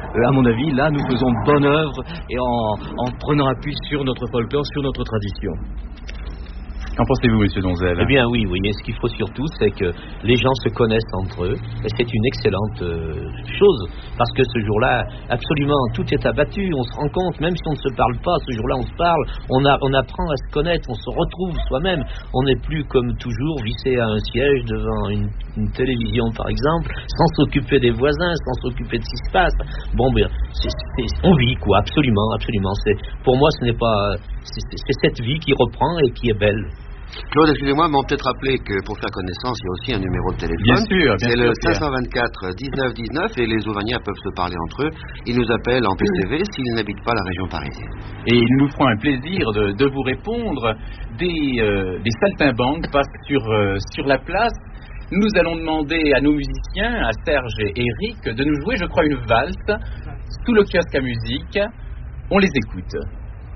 à mon avis, là, nous faisons bonne œuvre et en prenant appui sur notre folklore, sur notre tradition. Qu'en pensez-vous, monsieur Donzel? Eh bien oui, et ce qu'il faut surtout, c'est que les gens se connaissent entre eux, et c'est une excellente chose, parce que ce jour-là, absolument, tout est abattu, on se rend compte, même si on ne se parle pas, ce jour-là on se parle, on apprend à se connaître, on se retrouve soi-même, on n'est plus comme toujours vissé à un siège devant une télévision par exemple, sans s'occuper des voisins, sans s'occuper de ce qui se passe. Bon, bien, on vit quoi, absolument, pour moi ce n'est pas, c'est cette vie qui reprend et qui est belle. Claude, excusez-moi, mais on peut peut-être rappeler que pour faire connaissance, il y a aussi un numéro de téléphone. Bien sûr. C'est le 524 19 19 et les Auvergnats peuvent se parler entre eux. Ils nous appellent en PCV s'ils n'habitent pas la région parisienne. Et nous nous ferons un plaisir de vous répondre. Des saltimbanques passent sur la place. Nous allons demander à nos musiciens, à Serge et Eric, de nous jouer, je crois, une valse sous le kiosque à musique. On les écoute.